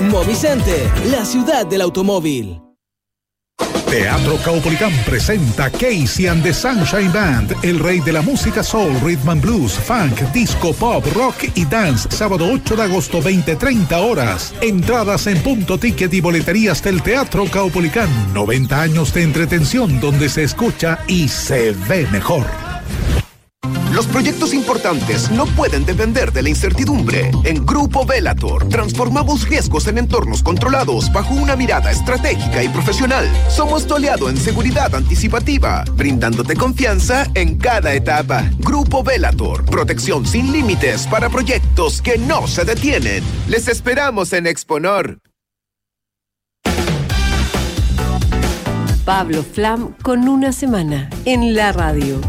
Movicenter, la ciudad del automóvil. Teatro Caupolicán presenta Casey and the Sunshine Band, el rey de la música soul, rhythm and blues, funk, disco, pop, rock y dance, sábado 8 de agosto, 20:30 horas. Entradas en Punto Ticket y boleterías del Teatro Caupolicán. 90 años de entretención donde se escucha y se ve mejor. Los proyectos importantes no pueden depender de la incertidumbre. En Grupo Velator transformamos riesgos en entornos controlados bajo una mirada estratégica y profesional. Somos tu aliado en seguridad anticipativa, brindándote confianza en cada etapa. Grupo Velator, protección sin límites para proyectos que no se detienen. Les esperamos en Exponor. Pablo Flam con una semana en la radio.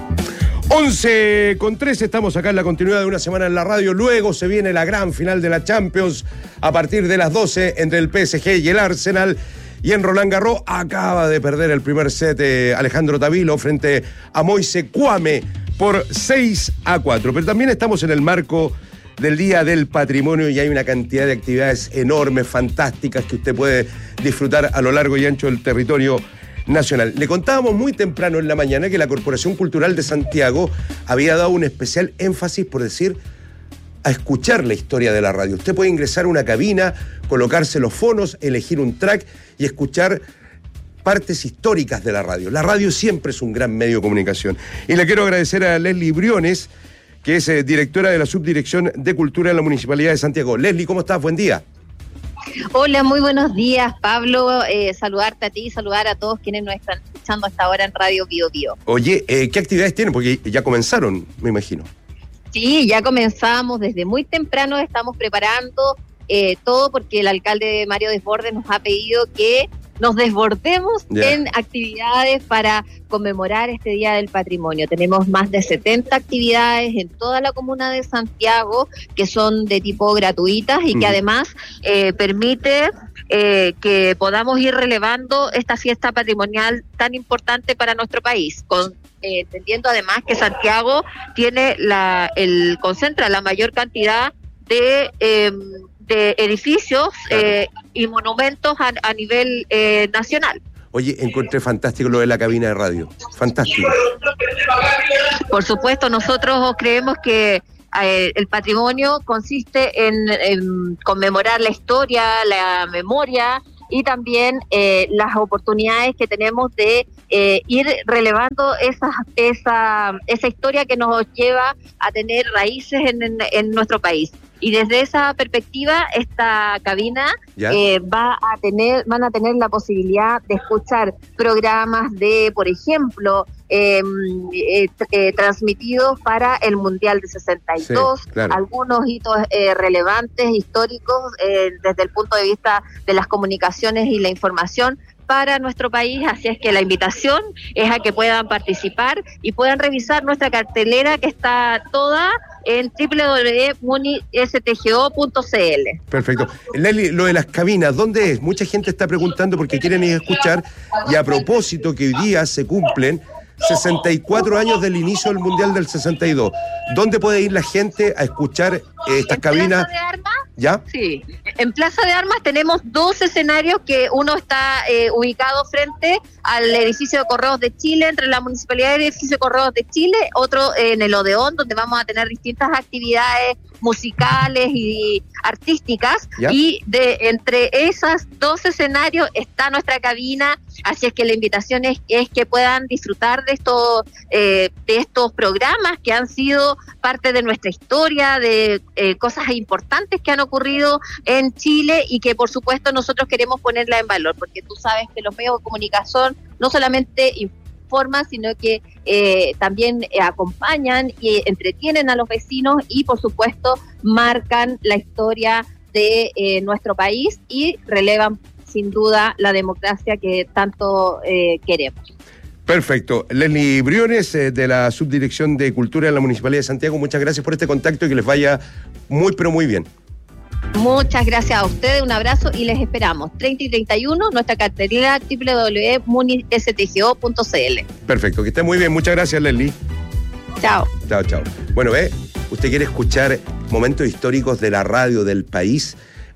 11:13, estamos acá en la continuidad de una semana en la radio. Luego se viene la gran final de la Champions a partir de las 12 entre el PSG y el Arsenal. Y en Roland Garros acaba de perder el primer set Alejandro Tavilo frente a Moise Kwame por 6-4. Pero también estamos en el marco del Día del Patrimonio y hay una cantidad de actividades enormes, fantásticas, que usted puede disfrutar a lo largo y ancho del territorio nacional. Le contábamos muy temprano en la mañana que la Corporación Cultural de Santiago había dado un especial énfasis, por decir, a escuchar la historia de la radio. Usted puede ingresar a una cabina, colocarse los fonos, elegir un track y escuchar partes históricas de la radio. La radio siempre es un gran medio de comunicación. Y le quiero agradecer a Leslie Briones, que es directora de la Subdirección de Cultura de la Municipalidad de Santiago. Leslie, ¿cómo estás? Buen día. Hola, muy buenos días, Pablo. Saludarte a ti y saludar a todos quienes nos están escuchando hasta ahora en Radio Bio Bio. Oye, ¿qué actividades tienen? Porque ya comenzaron, me imagino. Sí, ya comenzamos desde muy temprano, estamos preparando todo porque el alcalde Mario Desbordes nos ha pedido que nos desbordemos en actividades para conmemorar este Día del Patrimonio. Tenemos más de 70 actividades en toda la comuna de Santiago que son de tipo gratuitas y que además permite que podamos ir relevando esta fiesta patrimonial tan importante para nuestro país, entendiendo además que Santiago tiene concentra la mayor cantidad de edificios y monumentos a nivel nacional. Oye, encontré fantástico lo de la cabina de radio. Fantástico. Por supuesto, nosotros creemos que el patrimonio consiste en conmemorar la historia, la memoria y también las oportunidades que tenemos de ir relevando esa historia que nos lleva a tener raíces en nuestro país. Y desde esa perspectiva, esta cabina van a tener la posibilidad de escuchar programas de, por ejemplo, transmitidos para el Mundial de 62, sí, claro. Algunos hitos relevantes, históricos, desde el punto de vista de las comunicaciones y la información para nuestro país, así es que la invitación es a que puedan participar y puedan revisar nuestra cartelera que está toda en www.munistgo.cl. Perfecto. Leslie, lo de las cabinas, ¿dónde es? Mucha gente está preguntando porque quieren ir a escuchar, y a propósito que hoy día se cumplen 64 años del inicio del Mundial del 62. ¿Dónde puede ir la gente a escuchar estas cabinas? ¿En Plaza de Armas? ¿Ya? Sí, en Plaza de Armas tenemos dos escenarios, que uno está ubicado frente al edificio de Correos de Chile, entre la Municipalidad y el edificio de Correos de Chile, otro en el Odeón, donde vamos a tener distintas actividades musicales y artísticas, ¿ya? Y entre esos dos escenarios está nuestra cabina, así es que la invitación es que puedan disfrutar de estos programas que han sido parte de nuestra historia, de cosas importantes que han ocurrido en Chile y que por supuesto nosotros queremos ponerla en valor, porque tú sabes que los medios de comunicación no solamente informan, sino que también acompañan y entretienen a los vecinos y por supuesto marcan la historia de nuestro país y relevan sin duda la democracia que tanto queremos. Perfecto. Leslie Briones, de la Subdirección de Cultura de la Municipalidad de Santiago, muchas gracias por este contacto y que les vaya muy, pero muy bien. Muchas gracias a ustedes, un abrazo y les esperamos. 30 y 31, nuestra cartelera www.munistgo.cl. Perfecto, que esté muy bien. Muchas gracias, Leslie. Chao. Chao. Bueno, usted quiere escuchar momentos históricos de la radio del país.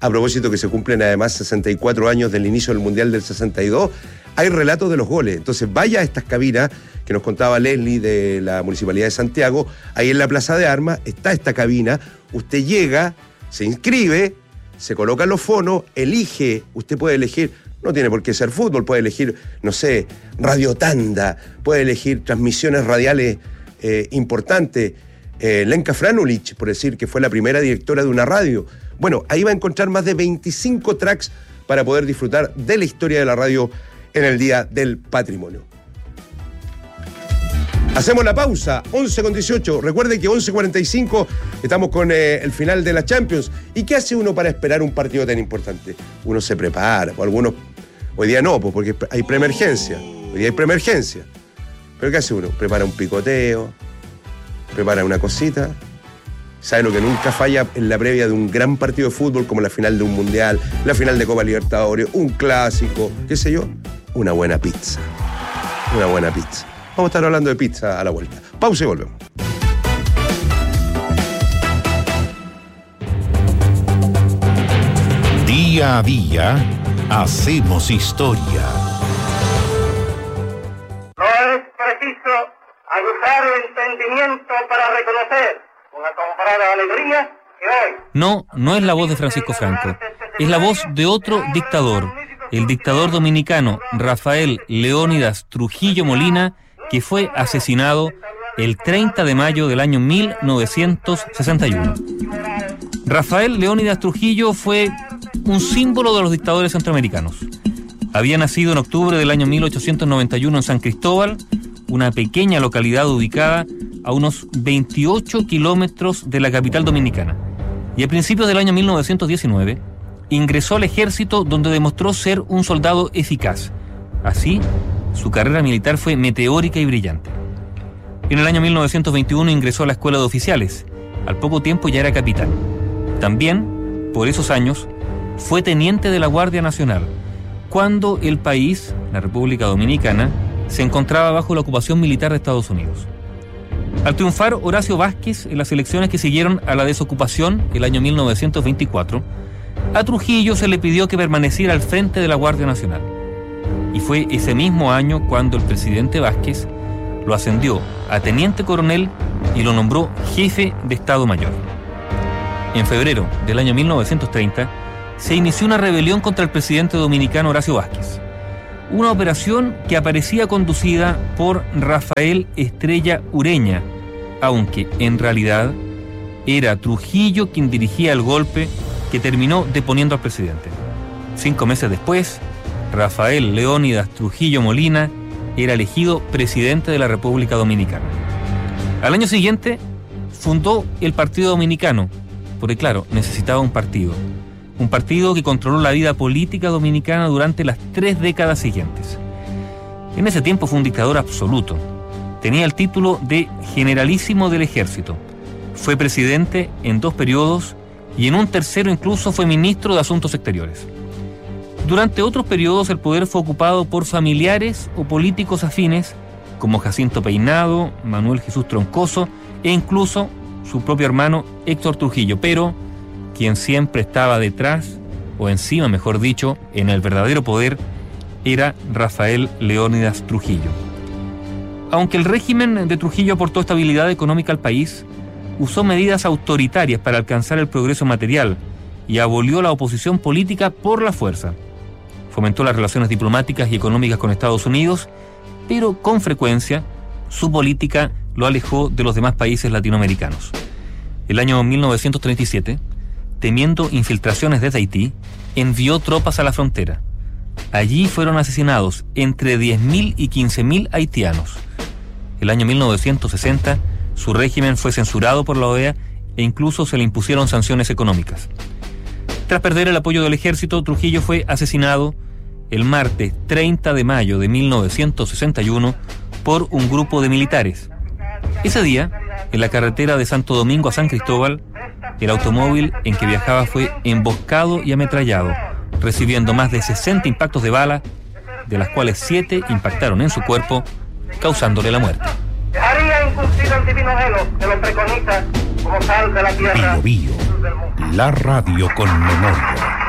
a propósito que se cumplen además 64 años del inicio del Mundial del 62, hay relatos de los goles. Entonces vaya a estas cabinas que nos contaba Leslie de la Municipalidad de Santiago, ahí en la Plaza de Armas está esta cabina, usted llega, se inscribe, se colocan los fonos, elige, usted puede elegir, no tiene por qué ser fútbol, puede elegir, no sé, Radio Tanda, puede elegir transmisiones radiales importantes, Lenka Franulich, por decir que fue la primera directora de una radio. Bueno, ahí va a encontrar más de 25 tracks para poder disfrutar de la historia de la radio en el Día del Patrimonio. Hacemos la pausa, 11:18. Recuerden que 11:45 estamos con el final de la Champions. ¿Y qué hace uno para esperar un partido tan importante? Uno se prepara, o algunos, hoy día no, porque hay preemergencia. Hoy día hay preemergencia. ¿Pero qué hace uno? Prepara un picoteo, prepara una cosita. ¿Sabe lo que nunca falla en la previa de un gran partido de fútbol, como la final de un mundial, la final de Copa Libertadores, un clásico, qué sé yo? Una buena pizza. Una buena pizza. Vamos a estar hablando de pizza a la vuelta. Pausa y volvemos. Día a día, hacemos historia. No es preciso aguzar el entendimiento para reconocer una comprada alegría que hoy... No es la voz de Francisco Franco. Es la voz de otro dictador, el dictador dominicano Rafael Leónidas Trujillo Molina, que fue asesinado el 30 de mayo del año 1961. Rafael Leónidas Trujillo fue un símbolo de los dictadores centroamericanos. Había nacido en octubre del año 1891 en San Cristóbal, una pequeña localidad ubicada a unos 28 kilómetros de la capital dominicana. Y a principios del año 1919 ingresó al ejército, donde demostró ser un soldado eficaz. Así, su carrera militar fue meteórica y brillante. En el año 1921 ingresó a la Escuela de Oficiales. Al poco tiempo ya era capitán. También, por esos años, fue teniente de la Guardia Nacional, cuando el país, la República Dominicana, se encontraba bajo la ocupación militar de Estados Unidos. Al triunfar Horacio Vázquez en las elecciones que siguieron a la desocupación el año 1924, a Trujillo se le pidió que permaneciera al frente de la Guardia Nacional. Y fue ese mismo año cuando el presidente Vázquez lo ascendió a teniente coronel y lo nombró jefe de Estado Mayor. En febrero del año 1930 se inició una rebelión contra el presidente dominicano Horacio Vázquez. Una operación que aparecía conducida por Rafael Estrella Ureña, aunque en realidad era Trujillo quien dirigía el golpe que terminó deponiendo al presidente. 5 meses después, Rafael Leónidas Trujillo Molina era elegido presidente de la República Dominicana. Al año siguiente fundó el Partido Dominicano, porque claro, necesitaba un partido que controló la vida política dominicana durante las 3 décadas siguientes. En ese tiempo fue un dictador absoluto. Tenía el título de generalísimo del ejército. Fue presidente en 2 periodos y en un tercero incluso fue ministro de Asuntos Exteriores. Durante otros periodos el poder fue ocupado por familiares o políticos afines como Jacinto Peinado, Manuel Jesús Troncoso e incluso su propio hermano Héctor Trujillo, pero quien siempre estaba detrás, o encima mejor dicho, en el verdadero poder, era Rafael Leónidas Trujillo. Aunque el régimen de Trujillo aportó estabilidad económica al país, usó medidas autoritarias para alcanzar el progreso material y abolió la oposición política por la fuerza. Fomentó las relaciones diplomáticas y económicas con Estados Unidos, pero con frecuencia su política lo alejó de los demás países latinoamericanos. El año 1937, temiendo infiltraciones desde Haití, envió tropas a la frontera. Allí fueron asesinados entre 10.000 y 15.000 haitianos. El año 1960, su régimen fue censurado por la OEA e incluso se le impusieron sanciones económicas. Tras perder el apoyo del ejército, Trujillo fue asesinado el martes 30 de mayo de 1961 por un grupo de militares. Ese día, en la carretera de Santo Domingo a San Cristóbal, el automóvil en que viajaba fue emboscado y ametrallado, recibiendo más de 60 impactos de bala, de las cuales 7 impactaron en su cuerpo, causándole la muerte. Dejaría incumplido el divino velo que lo preconiza como sal de la tierra. Bio Bio, la radio con memoria.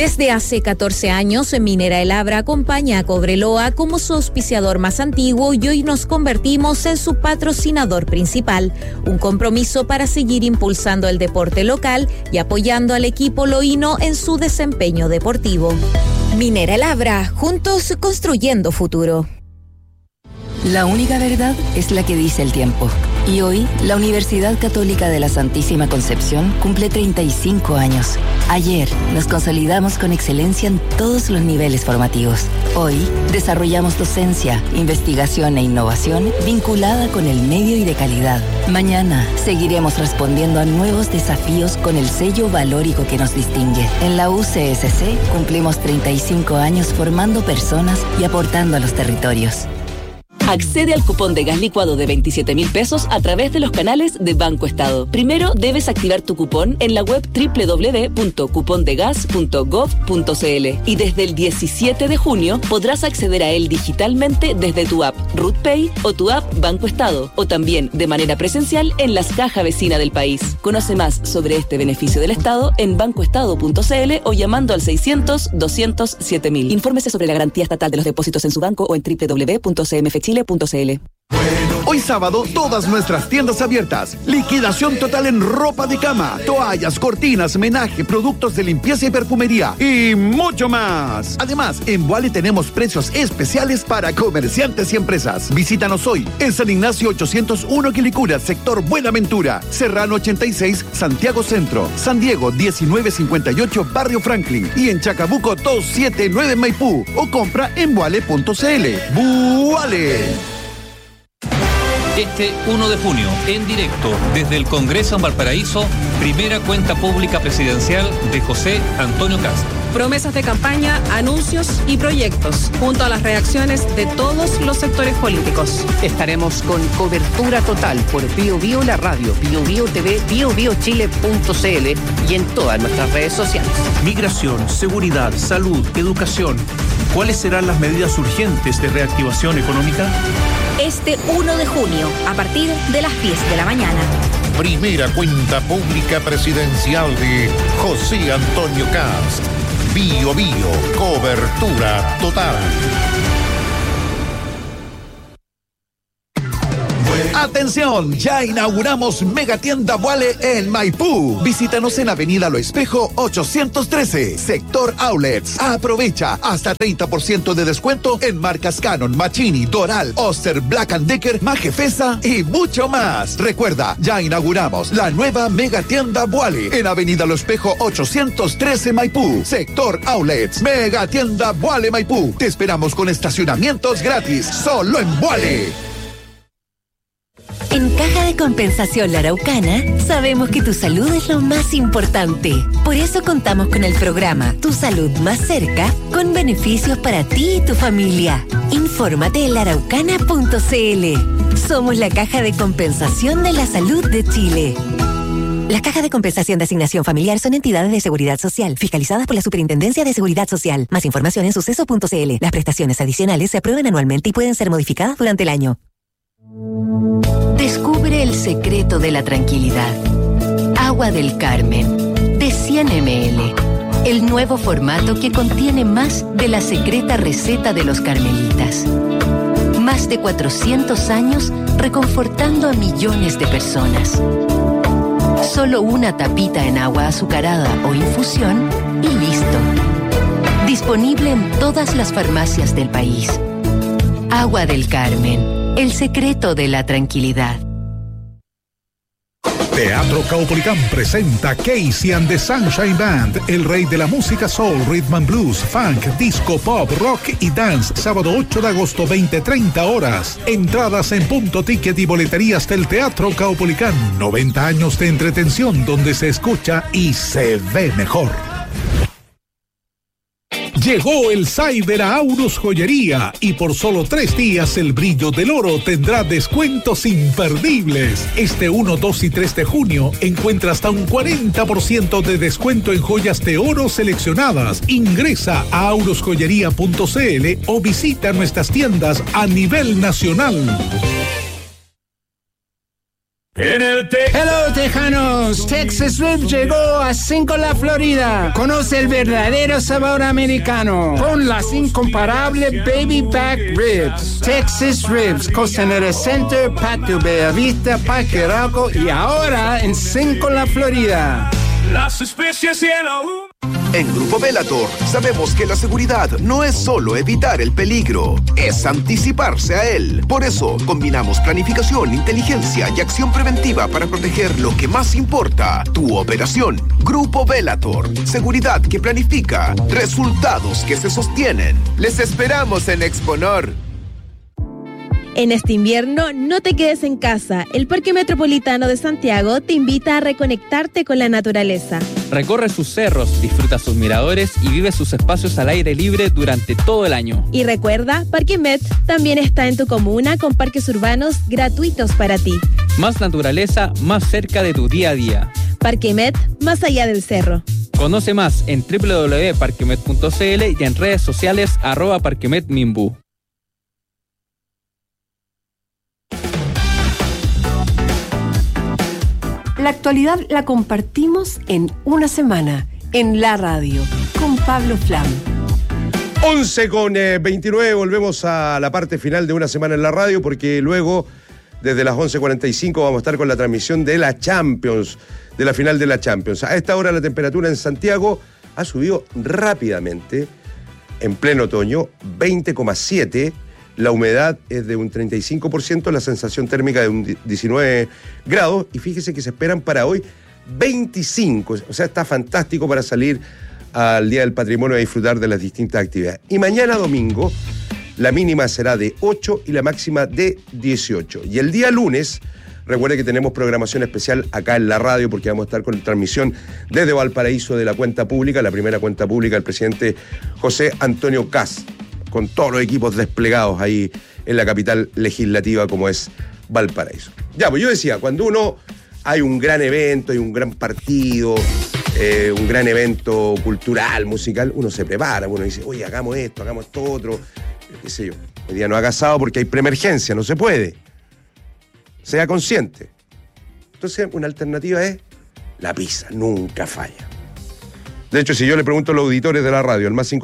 Desde hace 14 años, Minera El Abra acompaña a Cobreloa como su auspiciador más antiguo y hoy nos convertimos en su patrocinador principal. Un compromiso para seguir impulsando el deporte local y apoyando al equipo loíno en su desempeño deportivo. Minera El Abra, juntos construyendo futuro. La única verdad es la que dice el tiempo. Y hoy, la Universidad Católica de la Santísima Concepción cumple 35 años. Ayer, nos consolidamos con excelencia en todos los niveles formativos. Hoy, desarrollamos docencia, investigación e innovación vinculada con el medio y de calidad. Mañana, seguiremos respondiendo a nuevos desafíos con el sello valórico que nos distingue. En la UCSC, cumplimos 35 años formando personas y aportando a los territorios. Accede al cupón de gas licuado de 27.000 pesos a través de los canales de Banco Estado. Primero debes activar tu cupón en la web www.cupondegas.gov.cl y desde el 17 de junio podrás acceder a él digitalmente desde tu app RutPay o tu app Banco Estado o también de manera presencial en las cajas vecinas del país. Conoce más sobre este beneficio del Estado en bancoestado.cl o llamando al 600-200-7000. Infórmese sobre la garantía estatal de los depósitos en su banco o en www.cmfchile.cl. Hoy sábado, todas nuestras tiendas abiertas. Liquidación total en ropa de cama, toallas, cortinas, menaje, productos de limpieza y perfumería y mucho más. Además, en Vuale tenemos precios especiales para comerciantes y empresas. Visítanos hoy en San Ignacio 801 Quilicura, sector Buenaventura, Serrano 86, Santiago Centro, San Diego 1958, Barrio Franklin y en Chacabuco 279 Maipú o compra en vuale.cl. ¡Vuale! Este 1 de junio, en directo, desde el Congreso en Valparaíso, primera cuenta pública presidencial de José Antonio Kast. Promesas de campaña, anuncios y proyectos, junto a las reacciones de todos los sectores políticos. Estaremos con cobertura total por Bio Bio la radio, Bio Bio TV, biobiochile.cl y en todas nuestras redes sociales. Migración, seguridad, salud, educación. ¿Cuáles serán las medidas urgentes de reactivación económica? Este 1 de junio, a partir de las 10 de la mañana. Primera cuenta pública presidencial de José Antonio Kast. Bio Bio, cobertura total. ¡Atención! Ya inauguramos Megatienda Vuale en Maipú. Visítanos en Avenida Lo Espejo 813, sector Outlets. Aprovecha hasta 30% de descuento en marcas Canon, Machini, Doral, Oster, Black & Decker, Majefesa y mucho más. Recuerda, ya inauguramos la nueva Megatienda Vuale en Avenida Lo Espejo 813 Maipú, sector Outlets. Megatienda Vuale Maipú. Te esperamos con estacionamientos gratis, solo en Vuale. En Caja de Compensación La Araucana, sabemos que tu salud es lo más importante. Por eso contamos con el programa Tu Salud Más Cerca, con beneficios para ti y tu familia. Infórmate en laraucana.cl. Somos la Caja de Compensación de la Salud de Chile. Las cajas de compensación de asignación familiar son entidades de seguridad social, fiscalizadas por la Superintendencia de Seguridad Social. Más información en suceso.cl. Las prestaciones adicionales se aprueban anualmente y pueden ser modificadas durante el año. Descubre el secreto de la tranquilidad. Agua del Carmen, de 100 ml. El nuevo formato que contiene más de la secreta receta de los carmelitas. Más de 400 años reconfortando a millones de personas. Solo una tapita en agua azucarada o infusión y listo. Disponible en todas las farmacias del país. Agua del Carmen. El secreto de la tranquilidad. Teatro Caupolicán presenta Casey and the Sunshine Band, el rey de la música soul, rhythm and blues, funk, disco, pop, rock y dance, sábado 8 de agosto, 20:30 horas. Entradas en Punto Ticket y boleterías del Teatro Caupolicán. 90 años de entretención donde se escucha y se ve mejor. Llegó el Cyber a Aurus Joyería y por solo 3 días el brillo del oro tendrá descuentos imperdibles. Este 1, 2 y 3 de junio encuentra hasta un 40% de descuento en joyas de oro seleccionadas. Ingresa a aurusjoyería.cl o visita nuestras tiendas a nivel nacional. Hello, tejanos. Texas Ribs llegó a 5 La Florida. Conoce el verdadero sabor americano con las incomparables Baby Back Ribs. Texas Ribs, Costanera Center, Patio Bellavista, Parque Arauco y ahora en 5 La Florida. Las especies y el aún. En Grupo Bellator sabemos que la seguridad no es solo evitar el peligro, es anticiparse a él. Por eso combinamos planificación, inteligencia y acción preventiva para proteger lo que más importa, tu operación. Grupo Bellator, seguridad que planifica, resultados que se sostienen. Les esperamos en Exponor. En este invierno, no te quedes en casa. El Parque Metropolitano de Santiago te invita a reconectarte con la naturaleza. Recorre sus cerros, disfruta sus miradores y vive sus espacios al aire libre durante todo el año. Y recuerda, Parque Met también está en tu comuna con parques urbanos gratuitos para ti. Más naturaleza, más cerca de tu día a día. Parque Met, más allá del cerro. Conoce más en www.parquemet.cl y en redes sociales @parquemetminbu. La actualidad la compartimos en una semana, en la radio, con Pablo Flam. 11:29, volvemos a la parte final de una semana en la radio, porque luego, desde las 11:45, vamos a estar con la transmisión de la Champions, de la final de la Champions. A esta hora la temperatura en Santiago ha subido rápidamente, en pleno otoño, 20,7. La humedad es de un 35%, la sensación térmica de un 19 grados, y fíjese que se esperan para hoy 25, o sea, está fantástico para salir al Día del Patrimonio a disfrutar de las distintas actividades. Y mañana domingo, la mínima será de 8 y la máxima de 18. Y el día lunes, recuerde que tenemos programación especial acá en la radio, porque vamos a estar con transmisión desde Valparaíso de la cuenta pública, la primera cuenta pública del presidente José Antonio Kast, con todos los equipos desplegados ahí en la capital legislativa como es Valparaíso. Ya, pues yo decía, cuando hay un gran evento, hay un gran partido, un gran evento cultural, musical, uno se prepara, uno dice, oye, hagamos esto otro, qué sé yo. Hoy día no haga asado porque hay preemergencia, no se puede. Sea consciente. Entonces, una alternativa es la pizza, nunca falla. De hecho, si yo le pregunto a los auditores de la radio, al más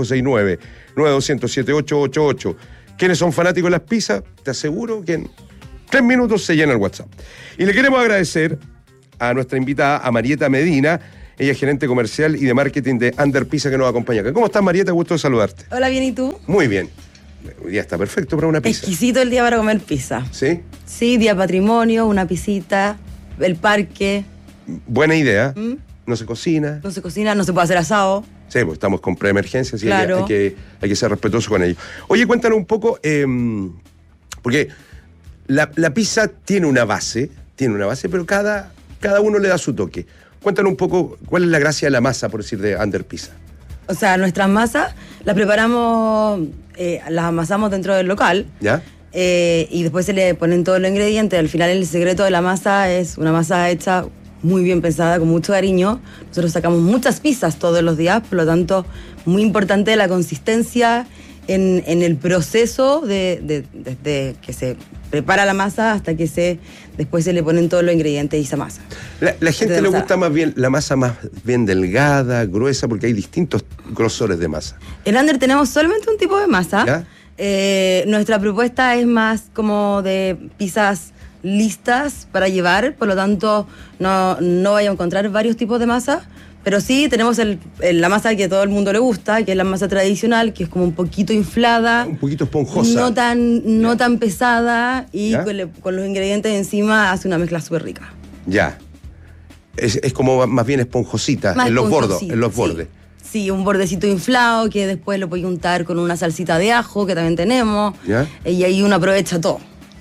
569-9200-7888, ¿quiénes son fanáticos de las pizzas? Te aseguro que en 3 minutos se llena el WhatsApp. Y le queremos agradecer a nuestra invitada, a Marieta Medina. Ella es gerente comercial y de marketing de Under Pizza, que nos acompaña acá. ¿Cómo estás, Marieta? Gusto de saludarte. Hola, ¿bien y tú? Muy bien. Hoy día está perfecto para una pizza. Exquisito el día para comer pizza. ¿Sí? Sí, día patrimonio, una pisita, el parque. Buena idea. No se cocina. No se cocina, no se puede hacer asado. Sí, pues estamos con preemergencias y claro. hay que ser respetuoso con ello. Oye, cuéntanos un poco, porque la pizza tiene una base, pero cada uno le da su toque. Cuéntanos un poco cuál es la gracia de la masa, por decir, de Under Pizza. O sea, nuestras masas las preparamos, las amasamos dentro del local. ¿Ya? Y después se le ponen todos los ingredientes. Al final el secreto de la masa es una masa hecha muy bien pensada, con mucho cariño. Nosotros sacamos muchas pizzas todos los días, por lo tanto, muy importante la consistencia en el proceso desde que se prepara la masa hasta que después se le ponen todos los ingredientes y esa masa. La gente le gusta más bien la masa más bien delgada, gruesa, porque hay distintos grosores de masa. En Under tenemos solamente un tipo de masa. ¿Ya? Nuestra propuesta es más como de pizzas listas para llevar, por lo tanto no vaya a encontrar varios tipos de masa, pero sí tenemos la masa que a todo el mundo le gusta, que es la masa tradicional, que es como un poquito inflada, un poquito esponjosa, no tan pesada, y con los ingredientes encima hace una mezcla súper rica. Ya, es como más bien esponjosita, en los bordes. Sí, un bordecito inflado que después lo puede untar con una salsita de ajo que también tenemos. ¿Ya? Y ahí uno aprovecha todo.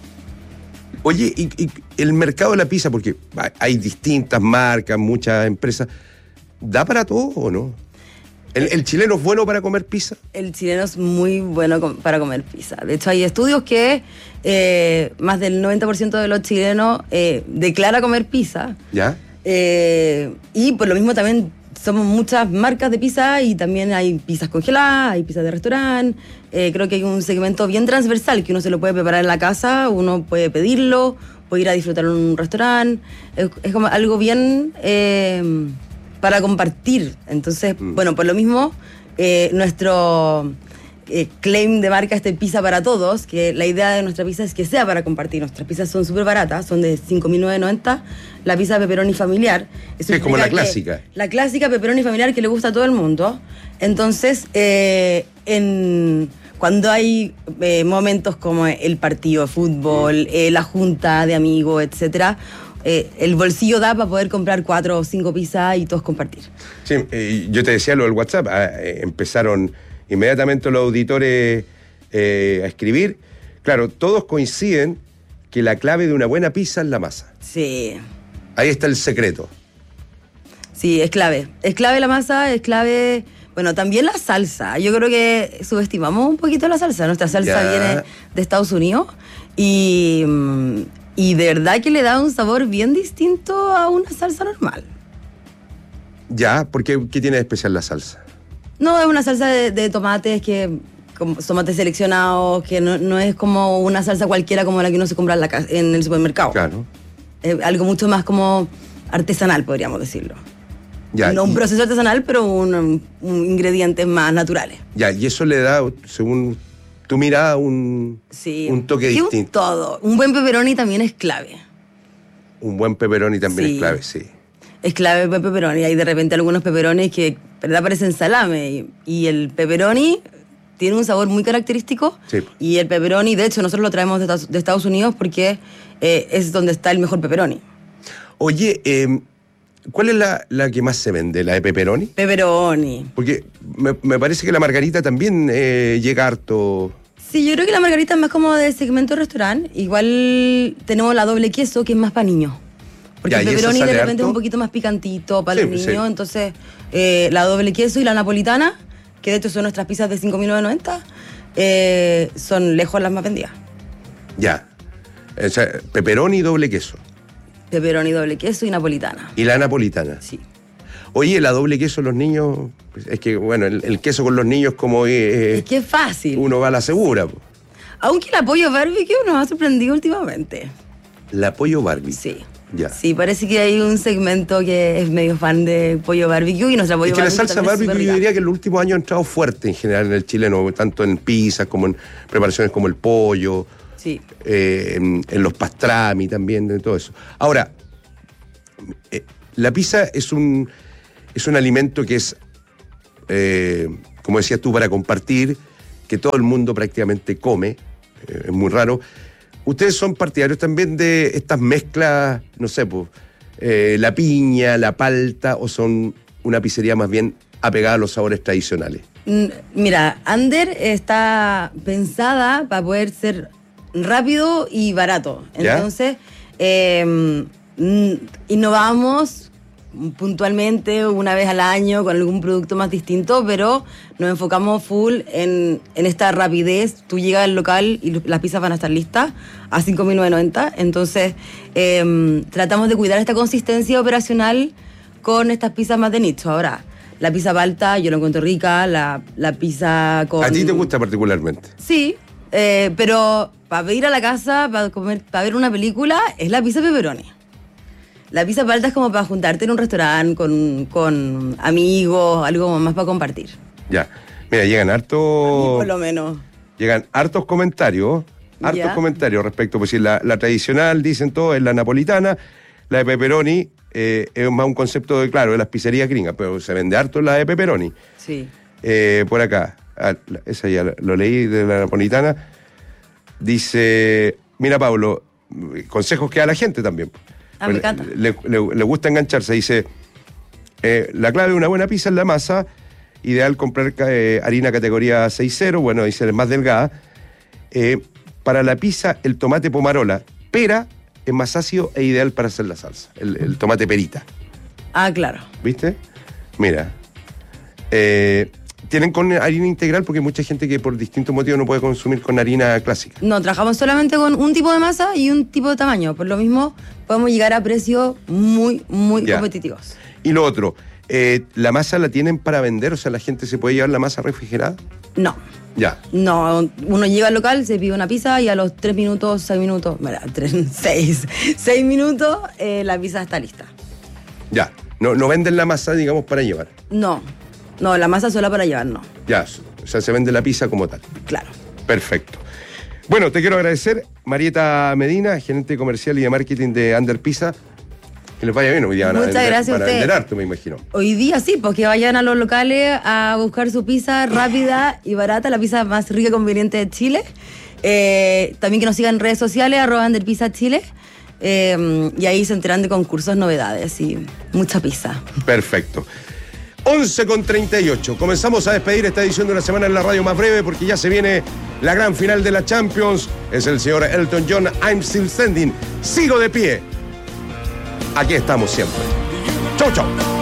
Oye, y el mercado de la pizza, porque hay distintas marcas, muchas empresas, ¿da para todo o no? ¿El chileno es bueno para comer pizza? El chileno es muy bueno para comer pizza. De hecho, hay estudios que más del 90% de los chilenos declara comer pizza. ¿Ya? Y por lo mismo también somos muchas marcas de pizza y también hay pizzas congeladas, hay pizzas de restaurante. Creo que hay un segmento bien transversal que uno se lo puede preparar en la casa, uno puede pedirlo, puede ir a disfrutar en un restaurante. Es como algo bien para compartir. Entonces, bueno, por lo mismo, nuestro claim de marca pizza para todos, que la idea de nuestra pizza es que sea para compartir. Nuestras pizzas son súper baratas, son de 5.990. La pizza pepperoni familiar es como la clásica. La clásica pepperoni familiar que le gusta a todo el mundo. Entonces, cuando hay momentos como el partido de fútbol, la junta de amigos, etcétera, el bolsillo da para poder comprar 4 o 5 pizzas y todos compartir. Sí, yo te decía lo del WhatsApp. Empezaron inmediatamente los auditores a escribir. Claro, todos coinciden que la clave de una buena pizza es la masa. Sí. Ahí está el secreto. Sí, es clave. Es clave la masa, es clave... Bueno, también la salsa. Yo creo que subestimamos un poquito la salsa. Nuestra salsa viene de Estados Unidos y de verdad que le da un sabor bien distinto a una salsa normal. Ya, ¿por qué tiene de especial la salsa? No, es una salsa de tomates como tomates seleccionados, que no es como una salsa cualquiera como la que uno se compra en el supermercado. Claro. Es algo mucho más como artesanal, podríamos decirlo. Ya, no un proceso artesanal, pero un ingredientes más naturales. Ya, y eso le da, según tu mirada, un toque distinto. Todo. Un buen pepperoni también es clave. Un buen pepperoni también es clave, sí. Es clave el buen pepperoni. Hay de repente algunos pepperonis que, ¿verdad?, parecen salame. Y el pepperoni tiene un sabor muy característico. Sí. Y el pepperoni, de hecho, nosotros lo traemos de Estados Unidos porque es donde está el mejor pepperoni. Oye, ¿cuál es la que más se vende? ¿La de pepperoni? Pepperoni. Porque me parece que la margarita también llega harto. Sí, yo creo que la margarita es más como de segmento restaurante. Igual tenemos la doble queso, que es más para niños. Porque el pepperoni de repente harto es un poquito más picantito para los niños. Sí. Entonces, la doble queso y la napolitana, que de hecho son nuestras pizzas de 5.990, son lejos las más vendidas. Ya. O sea, pepperoni y doble queso. Pepperoni, doble queso y napolitana. ¿Y la napolitana? Sí. Oye, la doble queso los niños... Es que, bueno, el queso con los niños como... es que es fácil. Uno va a la segura. Aunque el pollo barbecue nos ha sorprendido últimamente. ¿La pollo barbecue? Sí. Ya. Sí, parece que hay un segmento que es medio fan de pollo barbecue y nuestra pollo barbecue. Es que la salsa barbecue yo diría que en los últimos años ha entrado fuerte en general en el chileno, tanto en pizzas como en preparaciones como el pollo. Sí. En los pastrami también, en todo eso. Ahora, la pizza es un alimento que es, como decías tú, para compartir, que todo el mundo prácticamente come, es muy raro. ¿Ustedes son partidarios también de estas mezclas, no sé, pues, la piña, la palta, o son una pizzería más bien apegada a los sabores tradicionales? Mira, Ander está pensada para poder ser rápido y barato. Entonces, innovamos puntualmente una vez al año con algún producto más distinto, pero nos enfocamos full en esta rapidez. Tú llegas al local y las pizzas van a estar listas a 5.990. Entonces, tratamos de cuidar esta consistencia operacional con estas pizzas más de nicho. Ahora, la pizza palta yo la encuentro rica, la pizza con... ¿A ti te gusta particularmente? Sí, pero para ir a la casa, para comer, para ver una película, es la pizza pepperoni. La pizza palta es como para juntarte en un restaurante con amigos, algo más para compartir. Ya. Mira, llegan hartos... por lo menos. Llegan hartos comentarios. Comentarios respecto, pues si la tradicional, dicen todos, es la napolitana, la de pepperoni es más un concepto de, claro, de las pizzerías gringas, pero se vende harto la de pepperoni. Sí. Por acá, esa ya lo leí, de la napolitana. Dice, mira, Pablo, consejos que da la gente también. Me encanta. Le gusta engancharse. Dice, la clave de una buena pizza es la masa. Ideal comprar harina categoría 6.0, bueno, dice, es más delgada. Para la pizza, el tomate pomarola, pera, es más ácido e ideal para hacer la salsa. El tomate perita. Ah, claro. ¿Viste? Mira. ¿Tienen con harina integral? Porque hay mucha gente que por distintos motivos no puede consumir con harina clásica. No, trabajamos solamente con un tipo de masa y un tipo de tamaño. Por lo mismo, podemos llegar a precios muy competitivos. Y lo otro, ¿la masa la tienen para vender? O sea, ¿la gente se puede llevar la masa refrigerada? No. Ya. No, uno llega al local, se pide una pizza y a los 6 minutos, 6 minutos, la pizza está lista. Ya. No venden la masa, digamos, para llevar. No, la masa sola para llevar, no. Ya, o sea, se vende la pizza como tal. Claro. Perfecto. Bueno, te quiero agradecer, Marieta Medina, gerente comercial y de marketing de Under Pizza. Que les vaya bien, hoy día van a vender harto, me imagino. Hoy día sí, porque vayan a los locales a buscar su pizza rápida y barata, la pizza más rica y conveniente de Chile. También que nos sigan en redes sociales, @UnderPizzaChile. Y ahí se enteran de concursos, novedades y mucha pizza. Perfecto. 11:38. Comenzamos a despedir esta edición de una semana en la radio más breve porque ya se viene la gran final de la Champions. Es el señor Elton John, I'm Still Standing. Sigo de pie. Aquí estamos siempre. Chau, chau.